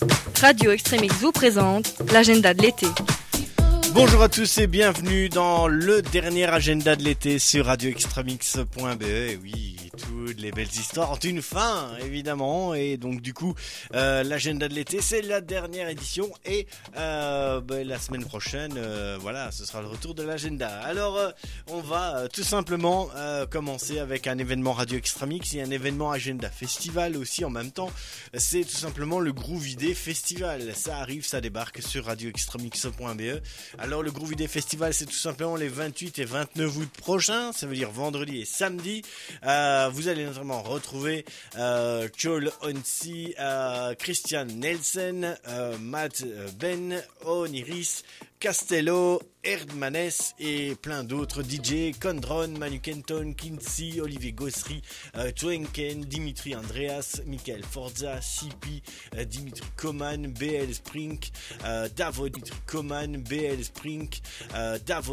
Radio Extremix vous présente l'agenda de l'été. Bonjour à tous et bienvenue dans le dernier agenda de l'été sur radioextremix.be. Et oui, toutes les belles histoires ont une fin, évidemment. Et donc du coup, l'agenda de l'été, c'est la dernière édition. Et la semaine prochaine, ce sera le retour de l'agenda. Alors, on va tout simplement commencer avec un événement Radio Extremix et un événement agenda festival aussi en même temps. C'est tout simplement le Groovy Day Festival. Ça arrive, ça débarque sur radioextremix.be. Alors le Groovy Day Festival, c'est tout simplement les 28 et 29 août prochains, ça veut dire vendredi et samedi. Vous allez notamment retrouver Joel Onsi, Christian Nelson, Matt Ben, Oniris, Castello, Erdmanes et plein d'autres DJ, Condron, Manu Kenton, Kinsey, Olivier Gossery, Twenken, Dimitri Andreas, Michael Forza, Sipi, Dimitri Koman, BL Sprink, Davo, Dimitri Koman, BL Sprink, Davo